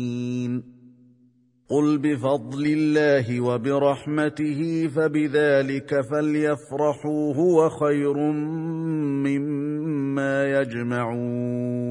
قل بفضل الله وبرحمته فبذلك فليفرحوا هو خير مما يجمعون